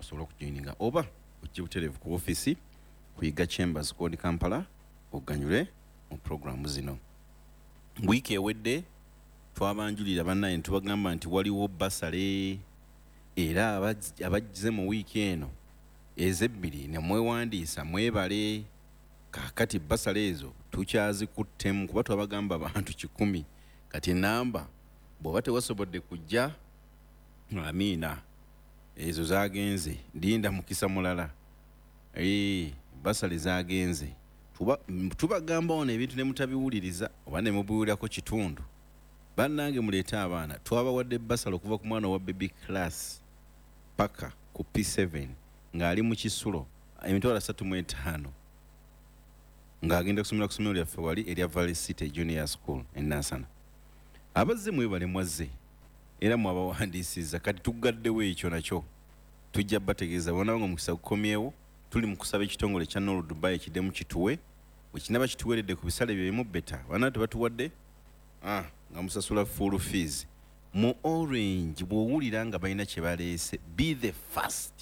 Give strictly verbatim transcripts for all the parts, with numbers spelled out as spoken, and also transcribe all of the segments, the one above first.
osobola okujoininga oba ojje butereevu ku office kuyiga Chambers Code Kampala oganyule mu programu zino. Wiiki ewedde twabanjulira bannaye ne tubagamba nti waliwo basale era abajjize mu wiiki eno ezebbiri ne mwewandiisa mwebale. Kakati basale ezo tukyazikuttemu kuba twabagamba abantu kikumi kati namba bw'oba tewasobodde kujja amiina ezo zagenze ndinda mukisa mulala ee basale zagenze tuba tubagamba ono ebintu ne mutabiwuliriza oba ne mubiwulirako kitundu bannange muleeta abaana twabawadde basale okuva ku mwana wa baby class paka ku P seven ng'ali mu kisulo emitwalo asatu mu etaano ng'agenda kusomera ku ssomero lyaffe wali erya Valley City Junior School e Nansana. Abazze mwebale mwazze era mwabawandiisiza kati tugaddewo ekyo nakyo tujja bategeeza bona nga mukisa kukomyewo tuli mu kusaba ekitongole kya Nord Dubai ekiddemu kituwe bwe kinaba kituweredde ku bisale byemu beta bana tebatuwadde ah nga musasula full fees mu Orange bw'owulira nga balina kye baleese be the first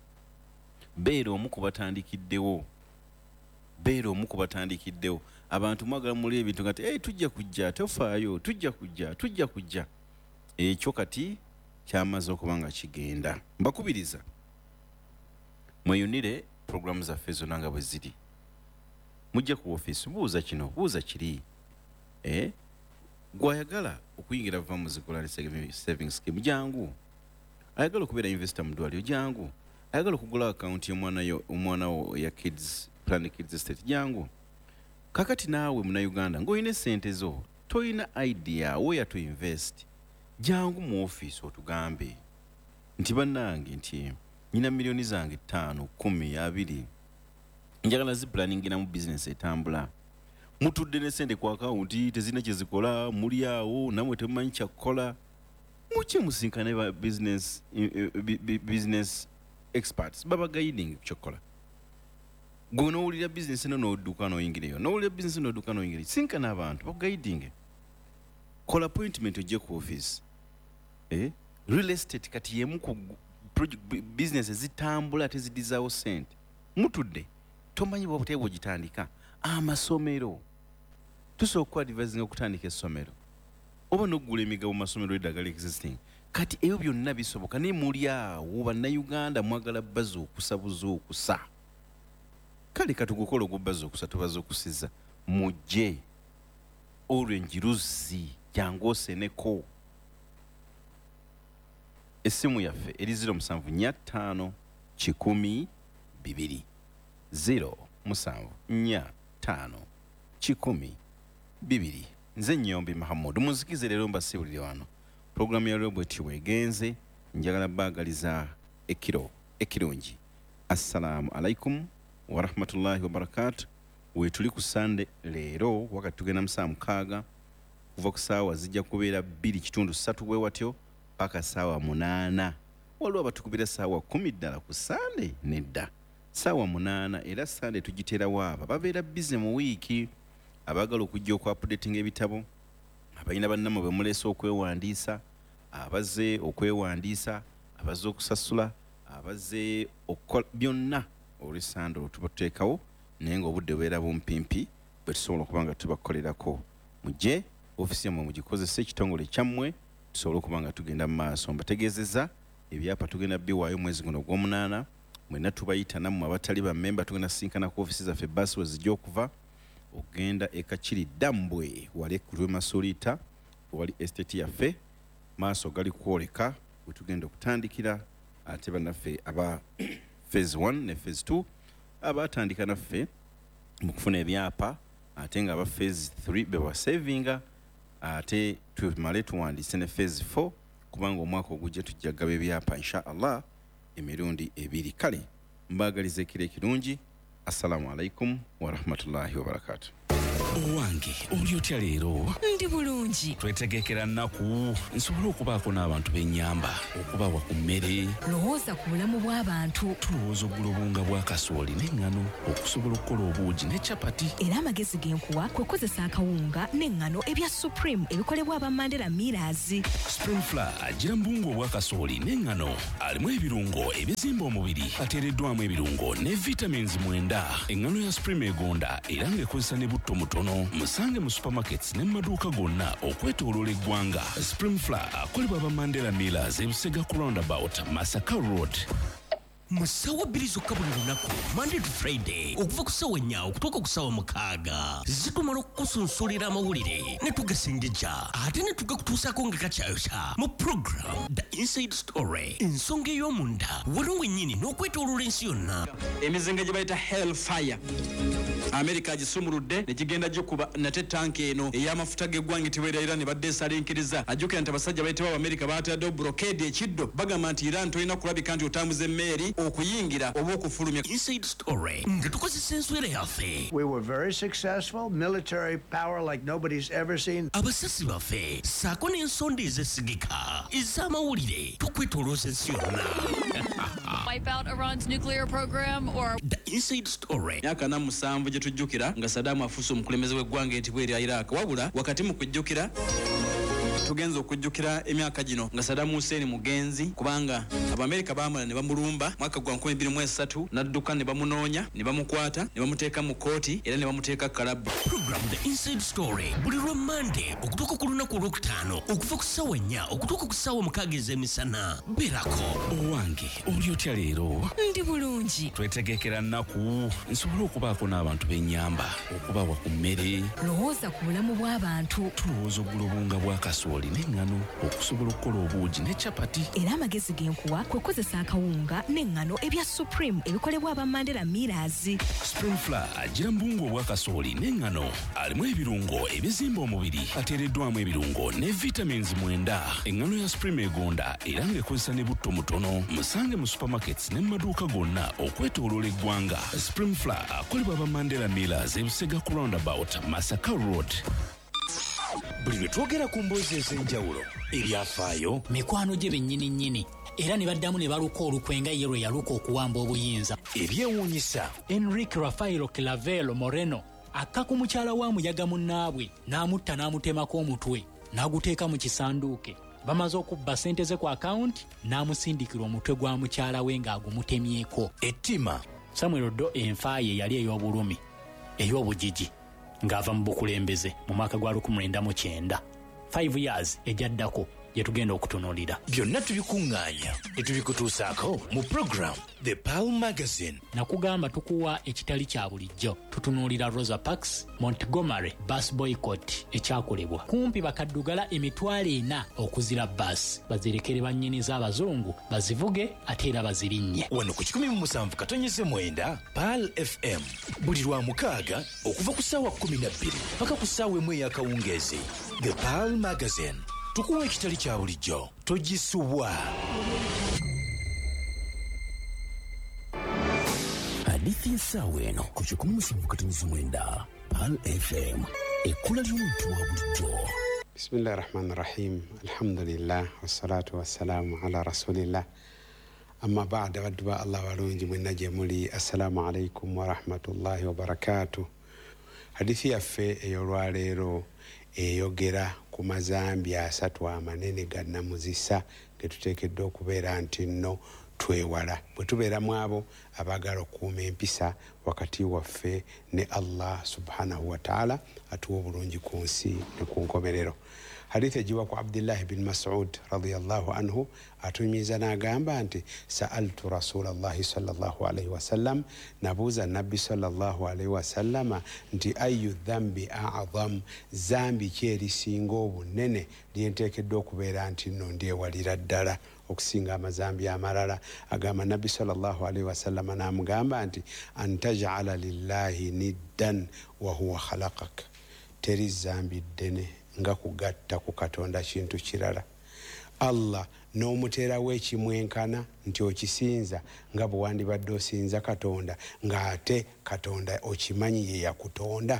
beera omu ku batandikiddewo beera omu ku batandikiddewo abantu mwagala muli ebintu nga hey, tujja kujja tofaayo tujja kujja tujja kujja ekyo kati kyamaze okuba nga kigenda. Mbakubiriza mweyunire programu zaffe zonna nga bwe ziri mujja ku office buuza kino buuza kiri eh gwayagala okuyingira va mu zikola savings scheme jangu ayagala okubeera investor mu ddwaliro jangu ayagala okugula account y'omwana yo omwana wo ya kids plan kids estate jangu kakati naawe muna Uganda ng'oyina sente zo toyina idea where to invest jangu mu office otugambe nti bannange nti nina milioni zange ttaano kumi abiri njagala zi planning na mu business etambula mutudde ne sente ku account tezina kye zikola muli awo namwe temumanyi kya kukola muche musinkane ba business business experts baba guiding chokola gono ulira business no no duka no ingire no ulira business no duka no ingire sinkana abantu ba guiding call appointment oje ku office eh real estate kati yemu ku project business zitambula tezidizawo sente mutudde tomanyi bw'otebo gitandika amasomero tusokwa advising okutandika essomero oba nogula emigabo masomero edagala existing kati eyo byonna bisoboka ne muli awo banna Uganda mwagala bazo okusabuzo okusa kale katugukola ogubbazo okusa tubazo okusiza mujje Orange Ruzi jangose neko esimu yaffe eri zero musanvu nnya ttaano kikumi bibiri zero musanvu nnya ttaano kikumi bibiri. Nze Nnyombi Mahamud muzikize lero mbasibulire wano programu ya robot wegenze njagala bagaliza ekiro ekirungi. Assalamu alaikum wa rahmatullahi wa barakatuh. We tuli ku Sunday lero wakati tugenda musaa mukaaga kuva ku saawa zijja kubeera bbiri kitundu ssatu bwe watyo paka saawa munaana waliwo abatukubira saawa kumi ddala ku Sunday nedda saawa munaana era Sunday tugitera waaba babeera bize mu wiiki abagala okujja oku updating ebitabo abalina bannamwe be muleese okwewandiisa abaze okwewandiisa abaze okusasula abaze okukola byonna olusando tubateekawo naye ng'obudde beera bumpimpi bwe tusobola okuba nga tubakolerako mujje ofisi yammwe mugikozesa ekitongole kyammwe tusobola okuba nga tugenda mu maaso mbategeezezza ebyapa tugenda biwaayo mwezi guno ogw'omunaana mwenna tubayita nammwe abatali bammemba tugenda sinkana ku ofisi zaffe basi we zijja okuva ogenda ekakiri Dambwe wali ku Lwemasuliita wali estate yaffe maaso gali kwoleka we tugenda okutandikira ate bannaffe aba phase one ne phase two abatandika naffe mu kufuna ebyapa ate nga aba phase three be wa savinga ate tumale tuwandiise ne phase four kubanga omwaka ogujja tujja gaba ebyapa insha Allah emirundi ebiri. Kale mbagaliza ekiro ekirungi. Assalamu alaikum wa rahmatullahi wa barakatuh. Owange, oli otya leero? Ndi bulungi. Twetegekera nnaku nsobole okubaako n'abantu b'ennyamba okubawa ku mmere. Lowooza ku bulamu bw'abantu. Tulowooza oggula obunga bwa kasooli n'eŋŋano okusobola okukola obuugi ne capati. Era amagezi genkuwa kwe kozesa akawunga n'eŋŋano ebya Supreme ebikolebwa aba Mandela Millers. Supreme Flour agira mu buwunga obwa kasooli n'eŋŋano alimu ebirungo ebizimba omubiri ateereddwamu ebirungo ne vitamins mwenda. Eŋŋano ya Supreme egonda era ng'ekozesa ne butto mutono. Musange mu supermarkets ne mu maduuka gonna okwetooloola eggwanga. Supreme Flour akolebwa aba Mandela Millers e Busega ku roundabout Masaka Road. Musawa bbiri zokka buli lunaku Monday to Friday okuva ku ssaawa nnya okutuuka ku ssaawa mukaaga zitumala okukusunsulira amawulire ne tugasengejja ate ne tugakutuusaako nga kakyayokya mu program The Inside Story ensonga ey'omunda waliwo wennyini n'okwetooloola ensi yonna. Emizinga gye bayita Hellfire America agisumuludde ne kigenda gikuba nate tanki eno ey'amafuta g'eggwanga etibwa Iran badde esalinkiriza ajjukira nti abasajja bayitibwa America baataddewo blockade ekiddo bagamba nti Iran tolina kulabika nti otambuza emmeeri okuyingira oba okufulumya. Inside Story nga tukozesa enswera yaffe. We were very successful, military power like nobody's ever seen. Abasasi baffe saako n'ensonda ezesigika ez'amawulire tukwetolooza ensi yonna. Wipe out Iran's nuclear program or The Inside Story. Myaka na musanvu gye tujjukira nga Saddam afuuse omukulembeze w'eggwanga etibwa erya Iraq wabula wakati mu kujjukira tugenza okujjukira emyaka gino nga Saddam Hussein mugenzi kubanga Abamerika baamala ne bamulumba mwaka gwa nkumi bbiri mu esatu n'adduka ne bamunoonya ne bamukwata ne bamuteeka mu kooti era ne bamuteeka kalabu. Program The Inside Story buli lwa Monday okutuuka ku lunaku olwokutaano okuva ku ssaawa nnya okutuuka ku ssaawa mukaaga ez'emisana. Beerako. Owange, oli otya leero? Ndi bulungi. Twetegekera nnaku nsobole okubaako n'abantu b'ennyamba okubawa ku mmere. Lowooza ku bulamu bw'abantu. Tulowooza oggula obunga bwa kasooli n'eŋŋano okusobola okukola obuugi ne capati. Era amagezi genkuwa kwe kozesa akawunga n'eŋŋano ebya Supreme ebikolebwa aba Mandela Millers. Supreme Flour agira mu buwunga obwa kasooli n'eŋŋano alimu ebirungo ebizimba omubiri ateereddwamu ebirungo ne vitamins mwenda. Eŋŋano ya Supreme egonda era ng'ekozesa ne butto mutono. Musange mu supermarkets ne mu maduuka gonna okwetooloola eggwanga. Supreme Flour akolebwa aba Mandela Millers e Busega ku roundabout Masaka Road. Buli lwe twogera ku mboozi ez'enjawulo ebyafaayo mikwano gye bennyini nnyini era ne baddamu ne baluka olukwenga ye lwe yaluka okuwamba obuyinza ebyewuunyisa. Enrique Rafaelo Clavelo Moreno akka ku mukyala wa muyaga munnaabwe n'amutta n'amutemako omutwe n'aguteeka mu kisanduuke. Bamaze okubba ssente ze ku akawunti n'amusindikira omutwe gwa mukyala we ng'agumutemyeko. Ettima Samuel Ddo enfa ye yali ey'obulumi ey'obugigi ng'ava mu bukulembeze mu mwaka gwa lukumi lwenda mu kyenda. five years ejaddako gye tugenda okutunuulira. Byonna tubikuŋŋaanya ne tubikutuusaako mu program The Pearl Magazine. Nakugamba tukuwa ekitali kya bulijjo. Tutunuulira Rosa Parks, Montgomery, bus boycott ekyakolebwa. Kumpi bakaddugala emitwalo ena okuzira bus. Bazirekere bannyini z'abazungu bazivuge ate era bazirinnye. Wano ku kikumi mu musanvu katonyeze mwenda Pearl F M. Buli lwa mukaaga okuva ku ssaawa kkumi na bbiri paka ku ssaawa emu ey'akawungeezi. The Pearl Magazine. Tukuwa ekitali kya bulijjo togisubwa. Hadithi ensaawa eno ku kikumi musanvu katonyeze mwenda Pearl F M. Ekkula ly'omuntu wa bulijjo. Bismillahi rahmani rahim. Alhamdulillah wassalatu wassalamu ala rasulillah. Amma ba'da baddu ba Allah walungi mwenna gye muli. Assalamu alaikum wa rahmatullahi wa barakatuh. Hadithi yaffe ey'olwaleero eyogera ku mazambi asatu amanene ga namuzisa ge tuteekeddwa okubeera nti nno twewala bwe tubeera mu abo abaagala okukuuma empisa wakati waffe ne Allah subhanahu wa ta'ala atuwa obulungi ku nsi ne ku nkomerero. Hadithi ejiwa ku Abdullah bin Mas'ud radiyallahu anhu atunyumiza n'agamba nti sa'altu rasulallahi sallallahu alayhi wasallam, nabuuza nabbi sallallahu alayhi wasallama nti ayu dhambi a'adham, zambi ki erisinga obunene lyenteekeddwa okubeera nti nno ndyewalira ddala okusinga amazambi amalala. Agamba nabbi sallallahu alayhi wasallama n'amugamba nti antaj'ala lillahi niddan wa huwa khalaqak, teri zambi ddene nga kugatta ku Katonda kintu kirala. Allah n'omuteerawo ekimwenkana nti okisinza nga bwe wandibadde osinza Katonda ng'ate Katonda okimanyi ye yakutonda.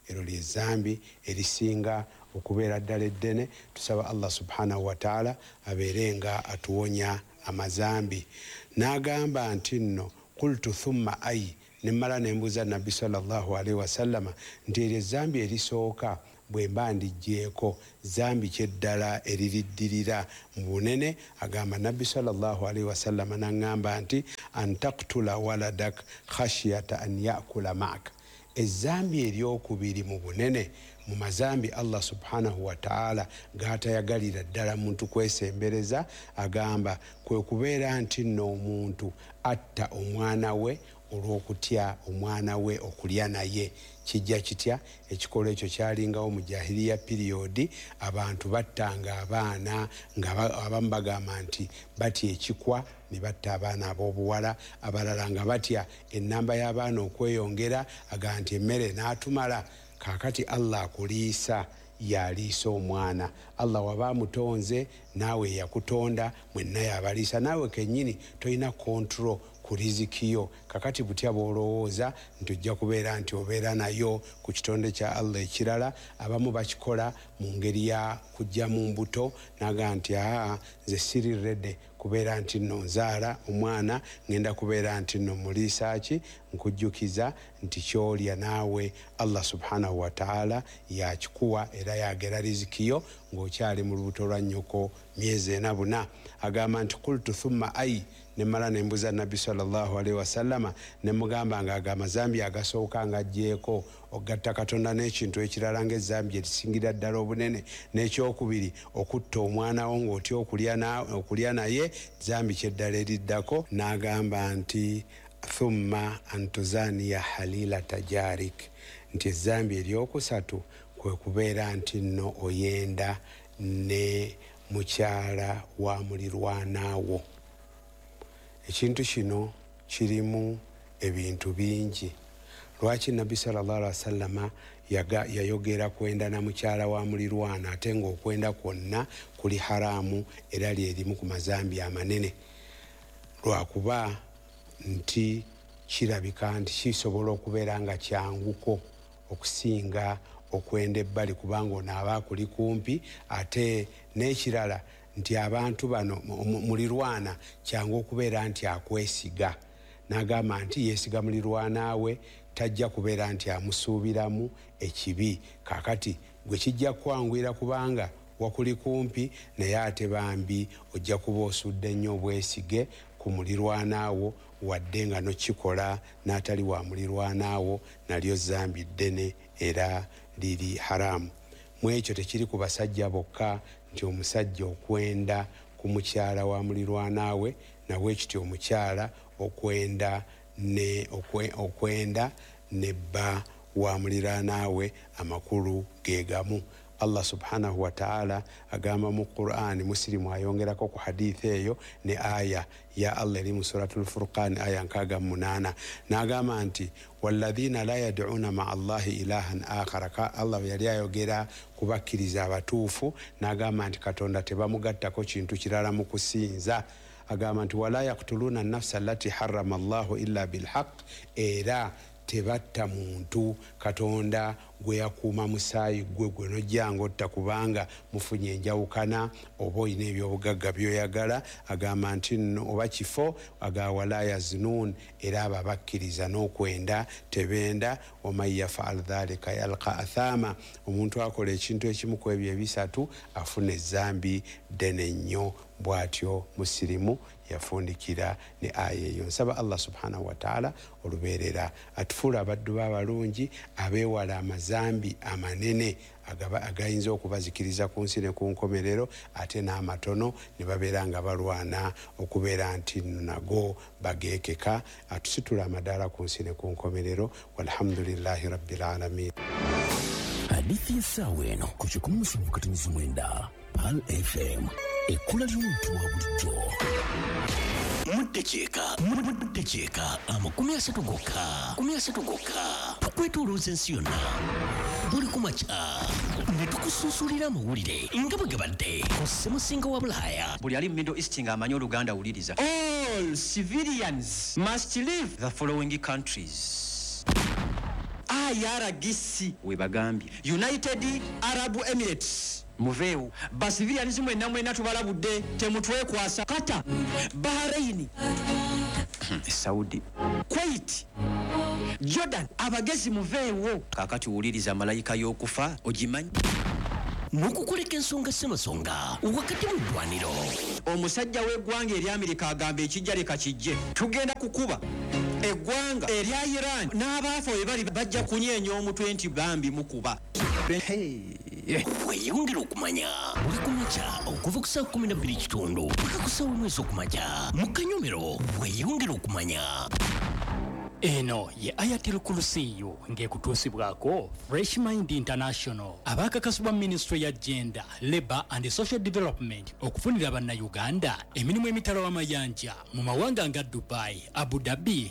ero lye zambi erisinga okubeera ddala eddene. Tusaba Allah subhanahu wa ta'ala abeerenga atuwonya amazambi. N'agamba nti nno qultu thumma ay, ne mmala ne mbuuza nabbi sallallahu alaihi wasallama nti eryo zambi erisooka bwe mba ndigyeko zambi kyeddala eririddirira mu bunene? Agamba nabbi sallallahu alaihi wasallama n'aŋŋamba nti an taktula waladak khashyata an yakula ma'ak. Ezambi eryokubiri mu bunene mu mazambi Allah subhanahu wa ta'ala gatayagalira ddala muntu kwesembereza, agamba kwe kubeera nti nno omuntu atta omwana we olw'okutya omwana we okulya naye. Kijja kitya? Ekikolo ekyo kyalingawo mu jahiliya piriyodi. Abantu battanga abaana nga abamu bagamba nti batya ekikwa, ne batta abaana ab'obuwala, abalala nga batya ennamba y'abaana okweyongera, agamba nti emmere n'atumala. Kaakati Allah akuliisa yaliisa omwana. Allah waba mutonze, naawe yakutonda, mwenna yabaliisa. Naawe kennyini tolina kontrol ku rizikiyo. Kakati butya bw'olowooza nti ojja kubeera nti obeera nayo ku kitonde kya Allah ekirala? Abamu bakikola mu ngeri ya kujja mu mbuto, naga nti aa nze siriredde kubeera nti nno nzaala omwana, ngenda kubeera nti nno muliisa ki. Nkujjukiza nti kyolya naawe Allah subhanahu wa ta'ala yakikuwa era yagera rizikiyo ng'okyali mu lubuto lwa nnyoko myezi ena buna. Agamba nti qultu thumma ay, ne mmala ne mbuuza nabbi sallallahu alaihi wasallama ne mugamba nga aga amazambi agasooka ng'aggyeeko ogatta Katonda n'ekintu ekirala ng'ezambi erisingira ddala obunene. N'ekyokubiri okutta omwana wo ng'otya okulya naye, zambi kyeddala eriddako. N'agamba nti thumma antuzaniya halila tajarik, nti ezambi eryokusatu kwe kubeera nti nno oyenda ne mukyala wa mulirwanaawo. Ekintu kino kirimu ebintu bingi. Lwaki nabbi sallallahu alaihi wasallama yayogera kwenda na mukyala wa mulirwana ate ng'okwenda kwonna kuli haramu era lyerimu ku mazambi amanene? Lwakuba nti kirabika nti kisobola okubeera nga kyanguko okusinga okwenda ebbali, kubanga onaaba kuli kumpi. Ate n'ekirala nti abantu bano mulirwana kyangu okubeera nti akwesiga. N'agamba nti yeesiga mulirwana we, tajja kubeera nti amusuubiramu ekibi. Kaakati gwe kijja kwangwira kubanga wakuli kumpi, naye ate bambi ojja kuba osudde nnyo obwesige ku mulirwanaawo, wadde nga nokikola n'atali wa mulirwanaawo, nalyo zambi ddene era liri haramu. Mu ekyo tekiri ku basajja bokka nti omusajja okwenda ku mukyala wa mulirwanaawe, nawe ekityo omukyala okwenda ne okwe, okwenda nebba wa mulirwanaawe, amakulu ge gamu. Allah subhanahu wa ta'ala agamba mu Qur'ani, Muslimu ayongerako ku hadithi eyo ne aya ya Allah eri mu suratul Furqan aya nkaga munana, n'agamba nti walladhina la yad'una ma'a Allahi ilahan akhara. Allah yali ayogera kubakkiriza abatuufu, n'agamba nti Katonda tebamugattako kintu kirala mu kusinza. Agamba nti wala yaqtuluna an-nafsa allati harrama Allahu illa bilhaq, era tebatta muntu Katonda gwe yakuuma musaayi gwe gwe nojjanga otta kubanga mufunye enjawukana oba olina ebyobugagga byoyagala. Agamba nti nno oba kifo, aga wala yazinun, era abo abakkiriza n'okwenda tebenda. Waman yafaal dhalika yalqa athama, omuntu akola ekintu ekimu ku ebyo ebisatu afuna ezambi ddene nnyo. Bw'atyo musirimu yafundikira ne aya eyo. Nsaba Allah subhanahu wa ta'ala olubeerera atufuula abaddu b'abalungi abeewala amazambi amanene agayinza okubazikiriza ku nsi ne ku nkomerero, ate n'amatono ne babeera nga balwana okubeera nti nago bageekeka. Atusitula amadaala ku nsi ne ku nkomerero. Walhamdulillahi rabbil alamin. Hadithi ya sawa eno ku kikumi musanvu katonyiza mwenda Pal F M, ekkula ly'omuntu wa bulijjo. Mutekyeka mutekyeka amakumi asatu gokka kumi asatu gokka tukwetolooza ensi yonna buli kumakya ne tukususulira amawulire nga bwe gabadde ku ssemusinga wa Bulaaya. Buli ali mu Middle East ng'amanyi Oluganda awuliriza. All civilians must leave the following countries: I R G C webagambye United Arab Emirates muveewo basivilians mwenna mwenna tubalabudde temutwekwasa Qatar Bahrain Saudi Kuwait Jordan abagezi muveewo kakati wuliriza malayika y'okufa ogimanyi n'okukoleka ensonga ssemasonga wakati mu ddwaniro omusajja w'eggwanga eri Amerika agamba ekijja leka kijje tugenda kukuba eggwanga erya Iran n'abaafa we bali bajja kunyeenya omutwe nti bambi mukuba weyongera okumanya buli kumakya okuva ku saa kumi na bbiri kitundu paka ku saa omwezi okumakya mu kanyomero weyongera okumanya eno ye Ayatel Kursiyu ng'ekutuusibwako Fresh Mind International abaakakasibwa Ministry ya Gender, Labour and Social Development okufunira bannayuganda emirimu emitala w'amayanja mu mawanga nga Dubai, Abu Dhabi